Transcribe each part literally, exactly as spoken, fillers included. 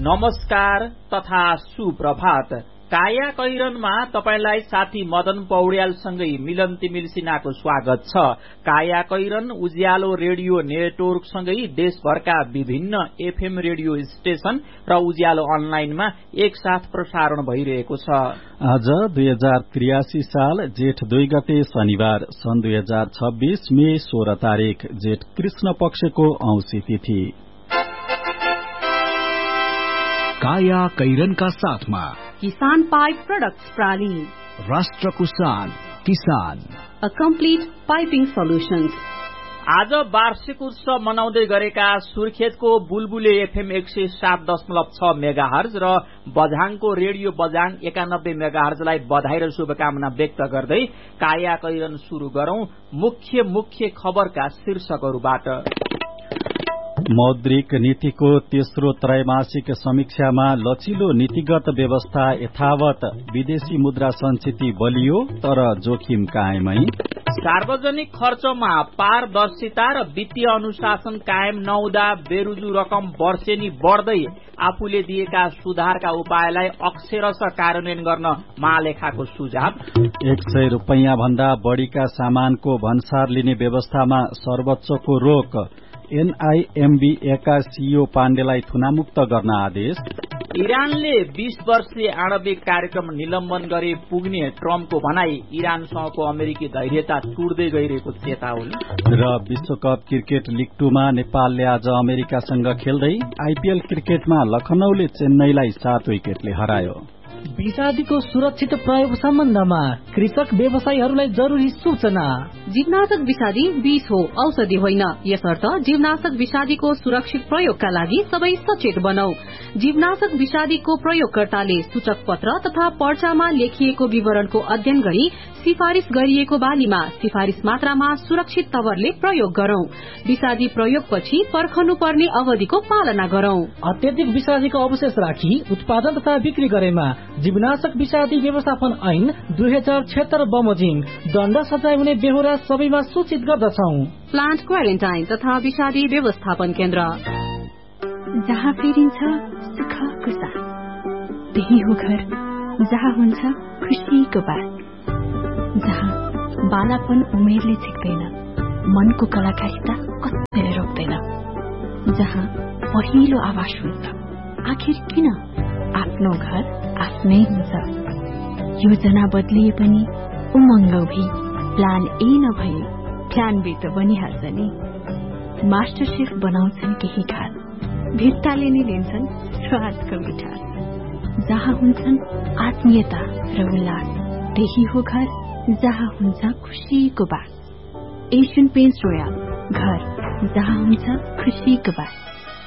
नमस्कार तथा सुप्रभात। काया कैरनमा तपाईलाई साथी मदन पौड्यालसँगै मिलन तिमिल सिन्हाको स्वागत छ। काया कैरन उज्यालो रेडियो नेटवर्कसँगै देशभरका विभिन्न एफएम रेडियो स्टेशन र उज्यालो अनलाइनमा एकसाथ प्रसारण भइरहेको छ। आज दुई हजार त्रियासी साल जेठ दुई गते शनिबार सन् दुई हजार छब्बीस मे सोह्र तारीक जेठ कृष्ण पक्षको औंसी तिथि। काया कैरनका साथमा किसान पाइप प्रोडक्ट्स प्राली, राष्ट्रको शान किसान, अ कम्प्लिट पाइपिङ सोल्युशन्स। आज वार्षिक उत्सव मनाउँदै गरेका सुर्खेतको बुलबुले एफएम एक सय सात दशमलव छ मेगाहर्ज र बझाङको रेडियो बझाङ एकानब्बे मेगाहर्जलाई बधाई र शुभकामना व्यक्त गर्दै काया कैरन शुरू गरौं मुख्य मुख्य खबरका शीर्षकहरूबाट। मौद्रिक नीतिको तेस्रो त्रैमासिक समीक्षामा लचिलो नीतिगत व्यवस्था यथावत, विदेशी मुद्रा संचिति बलियो तर जोखिम कायमै। सार्वजनिक खर्चमा पारदर्शिता र वित्तीय अनुशासन कायम नहुँदा बेरुजु रकम वर्षेनी बढ्दै आफूले दिएका सुधारका उपायलाई अक्षरश कार्यान्वयन गर्न महालेखाको सुझाव। एक सय रूपैयाँ भन्दा बढ़ीका सामानको भन्सार लिने व्यवस्थामा सर्वोच्चको रोक, एनआईएमबीए का सीईओ पाण्डेलाई थुनामुक्त गर्न आदेश। इरानले बीस वर्षीय आणविक कार्यक्रम निलम्बन गरे पुग्ने ट्रम्पको भनाई, इरानसँगको अमेरिकी धैर्यता टुट्दै गइरहेको चेतावनी। र विश्वकप क्रिकेट लिग टूमा नेपालले आज अमेरिकासँग खेल्दै आईपीएल क्रिकेटमा लखनऊले चेन्नईलाई सात विकेटले हरायो। विषादीको सुरक्षित प्रयोग सम्बन्धमा कृषक व्यवसायीहरूलाई जरुरी सूचना। जीवनाशक विषादी विष हो, औषधि होइन, यसर्थ जीवनाशक विषादीको सुरक्षित प्रयोगका लागि सबै सचेत बनौ। जीवनाशक विषादीको प्रयोगकर्ताले सूचक पत्र तथा पर्चामा लेखिएको विवरणको अध्ययन गरी सिफारिश गरिएको बालीमा सिफारिश मात्रामा सुरक्षित तवरले प्रयोग गरौं। विषादी प्रयोगपछि पर्खनु पर्ने अवधिको पालना गरौं। अत्यधिक विषादीको अवशेष राखी उत्पादन तथा बिक्री गरेमा जीवनाशक विषादी व्यवस्थापन ऐन दुई हजार छिहत्तर बमोजिम दण्ड सजाय हुने बेहोरा सबैमा सूचित गर्दछौ। प्लान्ट क्वारेन्टाइन तथा विषादी व्यवस्थापन केन्द्र। जहाँ फेरिन्छ सुखको साथ, त्यही हो घर जहाँ हुन्छ खुशीको बात, जहाँ बालापन उमेरले झिक्दैन, मनको कलाकारिता कतैले रोक्दैन, जहाँ पहिलो आवाज हुन्छ आखिर किन आफ्नो घर आफ्नै हुन्छ। योजना बदलिए पनि उमङ्ग भी प्लान ए नभए प्लान बी त बनिहाल्छ नि। मास्टर शेफ बनाउँछन् केही खास, भित्ताले नै लिन्छन् स्वादको मिठास, जहाँ हुन्छन् आत्मीयता र उल्लास, त्यही हो घर जहाँ हुन्छ खुशीको बात। एशियन पेन्ट्स रोयल, घर जहाँ हुन्छ खुशीको बात।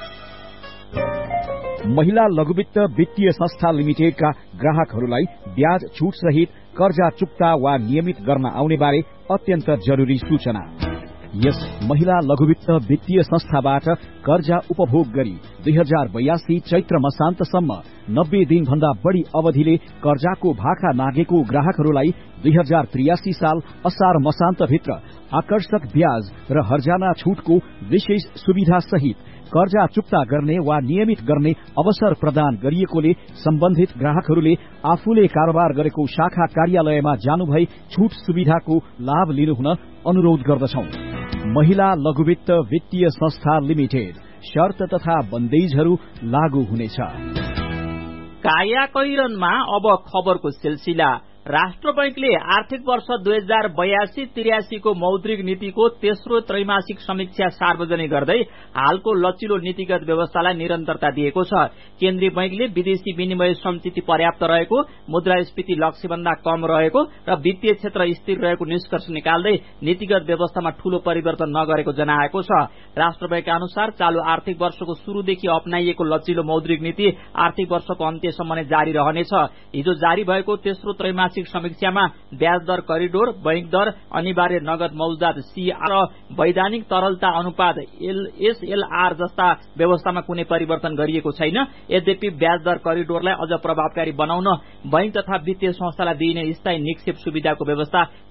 महिला लघुवित्त वित्तीय संस्था लिमिटेडका ग्राहकहरूलाई ब्याज छूट सहित कर्जा चुक्ता वा नियमित गर्न आउने बारे अत्यन्त जरुरी सूचना। यस महिला लघुवित्त वित्तीय संस्थाबाट कर्जा उपभोग गरी दुई हजार बयासी चैत्र मसान्तसम्म नब्बे दिन भन्दा बढ़ी अवधिले कर्जाको भाका नागेको ग्राहकहरूलाई दुई हजार त्रियासी साल असार मसान्तभित्र आकर्षक ब्याज र हर्जाना छूटको विशेष सुविधा सहित कर्जा चुक्ता गर्ने वा नियमित गर्ने अवसर प्रदान गरिएकोले सम्बन्धित ग्राहकहरूले आफूले कारोबार गरेको शाखा कार्यालयमा जानुभई छूट सुविधाको लाभ लिनुहुन अनुरोध गर्दछौं। महिला लघुवित्त वित्तीय संस्था लिमिटेड, शर्त तथा बन्देजहरू लागू हुनेछ। काया कैरनमा अब खबरको सिलसिला। राष्ट्र बैंकले आर्थिक वर्ष दुई हजार बयासी त्रियासीको मौद्रिक नीतिको तेस्रो त्रैमासिक समीक्षा सार्वजनिक गर्दै हालको लचिलो नीतिगत व्यवस्थालाई निरन्तरता दिएको छ। केन्द्रीय बैंकले विदेशी विनिमय संचिति पर्याप्त रहेको, मुद्रास्फीति लक्ष्यभन्दा कम रहेको र वित्तीय क्षेत्र स्थिर रहेको निष्कर्ष निकाल्दै नीतिगत व्यवस्थामा ठूलो परिवर्तन नगरेको जनाएको छ। राष्ट्र बैंकका अनुसार चालू आर्थिक वर्षको शुरूदेखि अपनाइएको लचिलो मौद्रिक नीति आर्थिक वर्षको अन्त्यसम्म नै जारी रहनेछ। हिजो जारी भएको तेस्रो त्रैमासिक समीक्षामा ब्याज दर करिडोर, बैंक दर, अनिवार्य नगद मौजदात सीआर र वैधानिक तरलता अनुपात एसएलआर जस्ता व्यवस्थामा कुनै परिवर्तन गरिएको छैन। यद्यपि ब्याज दर करिडोरलाई अझ प्रभावकारी बनाउन बैंक तथा वित्तीय संस्थालाई दिइने स्थायी निक्षेप सुविधाको व्यवस्था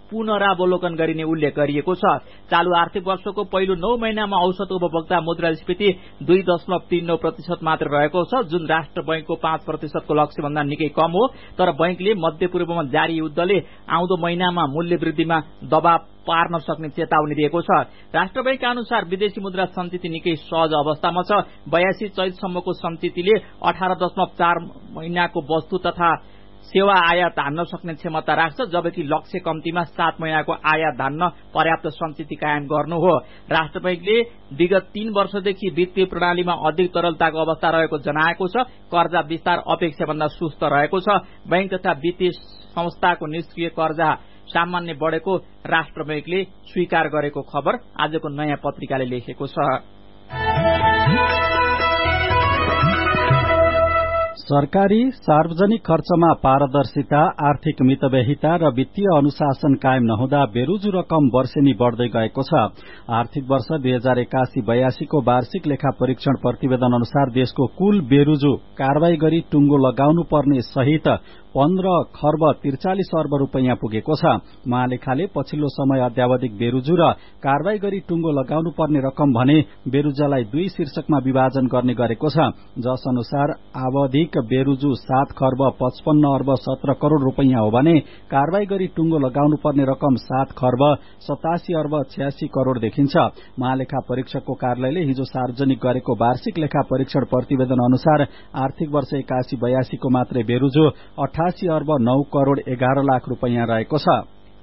पुनरावलोकन गरिने उल्लेख गरिएको छ। चालू आर्थिक वर्षको पहिलो नौ महिनामा औसत उपभोक्ता मुद्रास्फीति दुई दशमलव तीन नौ प्रतिशत मात्र रहेको छ, जुन राष्ट्र बैंकको पाँच प्रतिशतको लक्ष्यभन्दा निकै कम हो। तर बैंकले मध्यपूर्वमा जारी युद्धले आउँदो महिनामा मूल्य वृद्धिमा दबाव पार्न सक्ने चेतावनी दिएको छ। राष्ट्र बैंकका अनुसार विदेशी मुद्रा सञ्चिति निकै सहज अवस्थामा छ। बयासी चैतसम्मको सञ्चितिले अठार दशमलव चार महिनाको वस्तु तथा सेवा आयात हान्न सक्ने क्षमता राख्छ, जबकि लक्ष्य कम्तीमा सात महिनाको आयात धान्न पर्याप्त सञ्चिति कायम गर्नु हो। राष्ट्र बैंकले विगत तीन वर्षदेखि वित्तीय प्रणालीमा अधिक तरलताको अवस्था रहेको जनाएको छ। कर्जा विस्तार अपेक्षाभन्दा सुस्त रहेको छ। बैंक तथा वित्तीय संस्थाको निष्क्रिय कर्जा सामान्य बढेको राष्ट्र बैंकले स्वीकार गरेको खबर आजको नयाँ पत्रिकाले लेखेको छ। सरकारी सार्वजनिक खर्चमा पारदर्शिता, आर्थिक मितव्ययिता र वित्तीय अनुशासन कायम नहुँदा बेरुजु रकम वर्षेनी बढ़दै गएको छ। आर्थिक वर्ष दुई हजार एकासी बयासीको वार्षिक लेखा परीक्षण प्रतिवेदन अनुसार देशको कुल बेरुजु कारवाही गरी टुंगो लगाउनु पर्ने सहित पन्ध्र खर्ब त्रिचालिस अर्ब रूपियाँ पुगेको छ। महालेखाले पछिल्लो समय अध्यावधिक बेरुजु र कारवाही गरी टुंगो लगाउनु पर्ने रकम भने बेरुजालाई दुई शीर्षकमा विभाजन गर्ने गरेको छ, जस अनुसार आवधिक बेरुजु सात खर्ब पचपन्न अर्ब सत्र करोड़ रूपियाँ हो भने कारवाही गरी टुंगो लगाउनु पर्ने रकम सात खर्ब सतासी अर्ब छयासी करोड़ देखिन्छ। महालेखा परीक्षकको कार्यालयले हिजो सार्वजनिक गरेको वार्षिक लेखा परीक्षण प्रतिवेदन अनुसार आर्थिक वर्ष एकासी बयासीको मात्रै बेरुजु अठासी अर्ब नौ करोड़ एघार लाख रूपियाँ रहेको छ।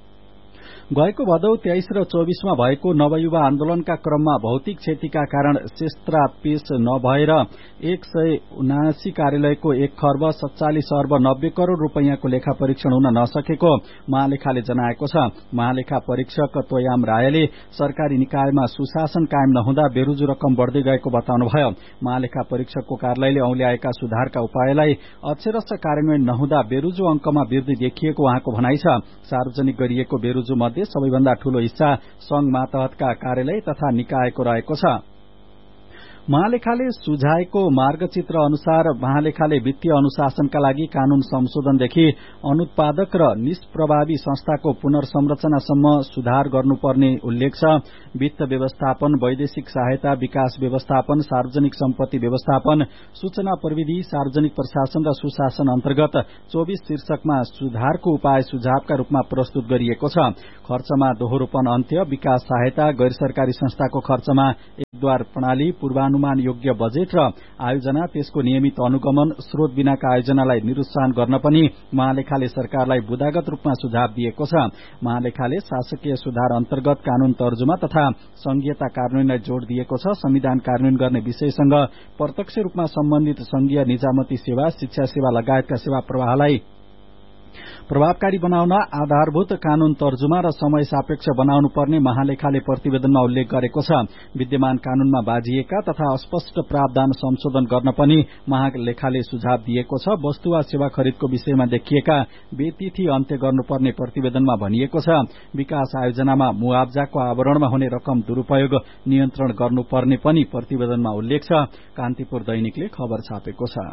गएको भदौ तेइस र चौबीसमा भएको नवयुवा आन्दोलनका क्रममा भौतिक क्षतिका कारण सेस्त्रा पेश नभएर एक सय उनासी कार्यालयको एक खर्ब सत्तालिस अर्ब नब्बे करोड़ रूपियाँको लेखा परीक्षण हुन नसकेको महालेखाले जनाएको छ। महालेखा परीक्षक तोयाम रायले सरकारी निकायमा सुशासन कायम नहुँदा बेरुजु रकम बढ़दै गएको बताउनुभयो। महालेखा परीक्षकको कार्यालयले औल्याएका सुधारका उपायलाई अक्षरश कार्यान्वयन नहुँदा बेरुजु अंकमा वृद्धि देखिएको उहाँको भनाइ छ। सार्वजनिक गरिएको बेरुजु मध्ये सबैभन्दा ठूलो हिस्सा संघ मातहतका कार्यालय तथा निकायको रहेको छ। महालेखाले सुझाएको मार्गचित्र अनुसार महालेखाले वित्तीय अनुशासनका लागि कानून संशोधनदेखि अनुत्पादक र निष्प्रभावी संस्थाको पुनर्संरचनासम्म सुधार गर्नुपर्ने उल्लेख छ। वित्त व्यवस्थापन, वैदेशिक सहायता, विकास व्यवस्थापन, सार्वजनिक सम्पत्ति व्यवस्थापन, सूचना प्रविधि, सार्वजनिक प्रशासन र सुशासन अन्तर्गत चौबीस शीर्षकमा सुधारको उपाय सुझावका रूपमा प्रस्तुत गरिएको छ। खर्चमा दोहोरोपन अन्त्य, विकास सहायता, गैर सरकारी संस्थाको खर्चमा एकद्वार प्रणाली, पूर्वानुमान योग्य बजेट र आयोजना, त्यसको नियमित अनुगमन, स्रोत बिनाका आयोजनालाई निरुत्साहन गर्न पनि महालेखाले सरकारलाई बुदागत रूपमा सुझाव दिएको छ। महालेखाले शासकीय सुधार अन्तर्गत कानून तर्जुमा तथा संघीयता कार्यान्वयनलाई जोड़ दिएको छ। संविधान कार्यान्वयन गर्ने विषयसँग प्रत्यक्ष रूपमा सम्बन्धित संघीय निजामती सेवा, शिक्षा सेवा लगायतका सेवा प्रवाहलाई प्रभावकारी बनाउन आधारभूत कानून तर्जुमा र समय सापेक्ष बनाउनु पर्ने महालेखाले प्रतिवेदनमा उल्लेख गरेको छ। विद्यमान कानूनमा बाझिएका तथा अस्पष्ट प्रावधान संशोधन गर्न पनि महालेखाले सुझाव दिएको छ। वस्तु वा सेवा खरिदको विषयमा देखिएका बेतिथि अन्त्य गर्नुपर्ने प्रतिवेदनमा भनिएको छ। विकास आयोजनामा मुआवजाको आवरणमा हुने रकम दुरूपयोग नियन्त्रण गर्नुपर्ने पनि प्रतिवेदनमा उल्लेख छ। कान्तिपुर दैनिकले खबर छापेको छ।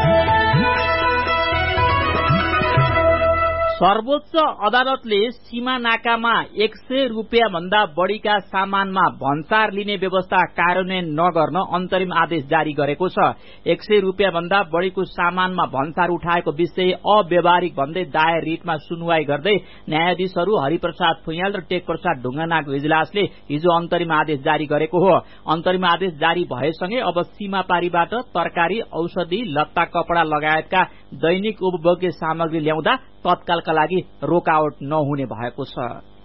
सर्वोच्च अदालतले सीमा नाकामा एक सय रूपियाँ भन्दा बढ़ीका सामानमा भन्सार लिने व्यवस्था कार्यान्वयन नगर्न अन्तरिम आदेश जारी गरेको छ। एक सय रूपियाँ भन्दा बढ़ीको सामानमा भन्सार उठाएको विषय अव्यवहारिक भन्दै दायर रिटमा सुनवाई गर्दै न्यायाधीशहरू हरिप्रसाद फुयाल र टेक प्रसाद ढुंगानाको इजलासले हिजो अन्तरिम आदेश जारी गरेको हो। अन्तरिम आदेश जारी भएसँगै अब सीमा पारीबाट तरकारी, औषधि, लत्ता, कपड़ा लगायतका दैनिक उपभोग्य सामग्री ल्याउँदा तत्कालका लागि रोकावट नहुने भएको छ।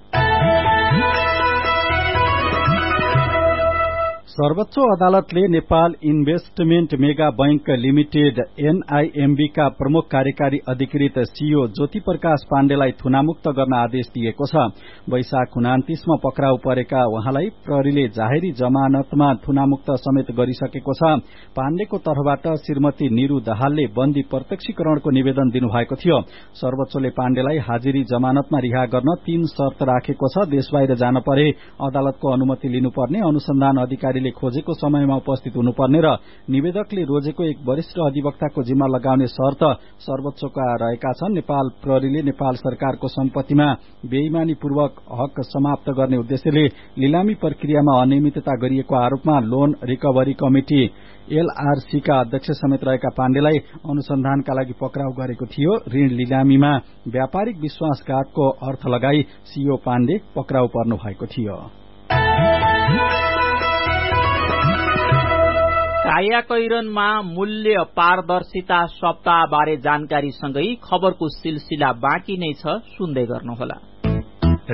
सर्वोच्च अदालतले Nepal investment mega bank limited एनआईएमबी का प्रमुख कार्यकारी अधिकृत सीओ ज्योति प्रकाश पाण्डेलाई थुनामुक्त गर्न आदेश दिएको छ। वैशाख उनान्तीसमा पक्राउ परेका उहाँलाई प्रहरीले जाहेरी जमानतमा थुनामुक्त समेत गरिसकेको छ। पाण्डेको तर्फबाट श्रीमती निरू दाहालले बन्दी प्रत्यक्षीकरणको निवेदन दिनुभएको थियो। सर्वोच्चले पाण्डेलाई हाजिरी जमानतमा रिहा गर्न तीन शर्त राखेको छ। देशबाहिर जान परे अदालतको अनुमति लिनुपर्ने, अनुसन्धान अधिकारीले प्रहरीले खोजेको समयमा उपस्थित हुनुपर्ने र निवेदकले रोजेको एक वरिष्ठ अधिवक्ताको जिम्मा लगाउने शर्त सर्वोच्चका रहेका छन्। नेपाल प्रहरीले नेपाल सरकारको सम्पत्तिमा बेइमानीपूर्वक हक समाप्त गर्ने उद्देश्यले लिलामी प्रक्रियामा अनियमितता गरिएको आरोपमा लोन रिकभरी कमिटी एलआरसी का अध्यक्ष समेत रहेका पाण्डेलाई अनुसन्धानका लागि पक्राउ गरेको थियो। ऋण लिलामीमा व्यापारिक विश्वासघातको अर्थ लगाई सीओ पाण्डे पक्राउ पर्नु भएको थियो। कायाकैरनमा मूल्य पारदर्शिता सप्ताह बारे जानकारी सँगै खबरको सिलसिला बाँकी नै छ, सुन्दै गर्नुहोला।